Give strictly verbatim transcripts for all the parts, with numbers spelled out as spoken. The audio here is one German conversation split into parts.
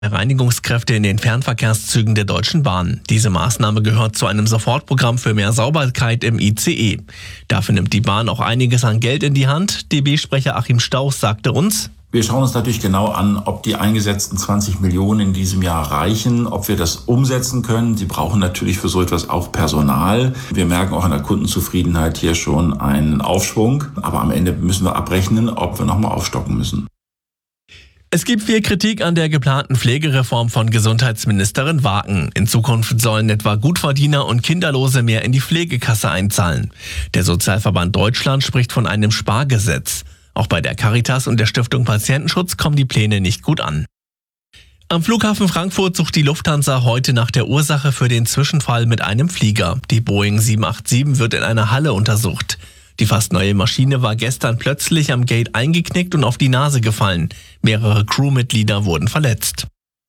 Reinigungskräfte in den Fernverkehrszügen der Deutschen Bahn. Diese Maßnahme gehört zu einem Sofortprogramm für mehr Sauberkeit im I C E. Dafür nimmt die Bahn auch einiges an Geld in die Hand. D B-Sprecher Achim Stauß sagte uns: Wir schauen uns natürlich genau an, ob die eingesetzten zwanzig Millionen in diesem Jahr reichen, ob wir das umsetzen können. Sie brauchen natürlich für so etwas auch Personal. Wir merken auch an der Kundenzufriedenheit hier schon einen Aufschwung. Aber am Ende müssen wir abrechnen, ob wir nochmal aufstocken müssen. Es gibt viel Kritik an der geplanten Pflegereform von Gesundheitsministerin Waken. In Zukunft sollen etwa Gutverdiener und Kinderlose mehr in die Pflegekasse einzahlen. Der Sozialverband Deutschland spricht von einem Spargesetz. Auch bei der Caritas und der Stiftung Patientenschutz kommen die Pläne nicht gut an. Am Flughafen Frankfurt sucht die Lufthansa heute nach der Ursache für den Zwischenfall mit einem Flieger. Die Boeing sieben acht sieben wird in einer Halle untersucht. Die fast neue Maschine war gestern plötzlich am Gate eingeknickt und auf die Nase gefallen. Mehrere Crewmitglieder wurden verletzt.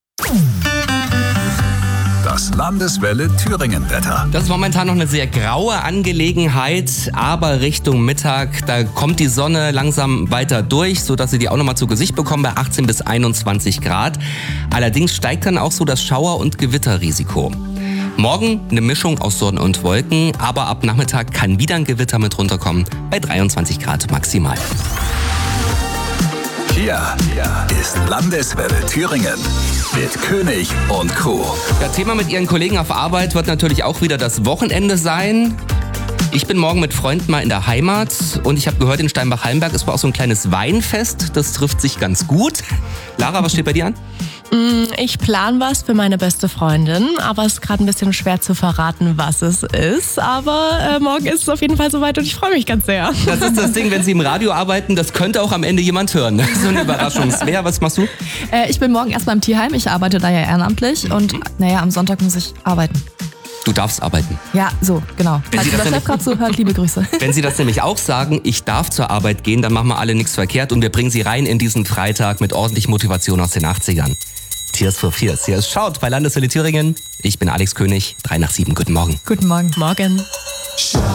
Das Landeswelle Thüringen-Wetter. Das ist momentan noch eine sehr graue Angelegenheit, aber Richtung Mittag, da kommt die Sonne langsam weiter durch, sodass Sie die auch nochmal zu Gesicht bekommen bei achtzehn bis einundzwanzig Grad. Allerdings steigt dann auch so das Schauer- und Gewitterrisiko. Morgen eine Mischung aus Sonne und Wolken, aber ab Nachmittag kann wieder ein Gewitter mit runterkommen bei dreiundzwanzig Grad maximal. Hier ist Landeswelle Thüringen mit König und Crew. Ja, Thema mit Ihren Kollegen auf Arbeit wird natürlich auch wieder das Wochenende sein. Ich bin morgen mit Freunden mal in der Heimat und ich habe gehört, in Steinbach-Hallenberg ist auch so ein kleines Weinfest. Das trifft sich ganz gut. Lara, was steht bei dir an? Ich plane was für meine beste Freundin, aber es ist gerade ein bisschen schwer zu verraten, was es ist. Aber äh, morgen ist es auf jeden Fall soweit und ich freue mich ganz sehr. Das ist das Ding, wenn Sie im Radio arbeiten, das könnte auch am Ende jemand hören. So eine Überraschung. Svea, was machst du? Äh, ich bin morgen erst beim Tierheim, ich arbeite da ja ehrenamtlich und naja, am Sonntag muss ich arbeiten. Du darfst arbeiten. Ja, so, genau. Wenn Falls Sie das der Chef gerade zuhört, liebe Grüße. Wenn Sie das nämlich auch sagen, ich darf zur Arbeit gehen, dann machen wir alle nichts verkehrt und wir bringen Sie rein in diesen Freitag mit ordentlich Motivation aus den achtzigern. Tears for Fears. Hier ist Schaut bei Landeswelle Thüringen. Ich bin Alex König, drei nach sieben. Guten Morgen. Guten Morgen. Morgen.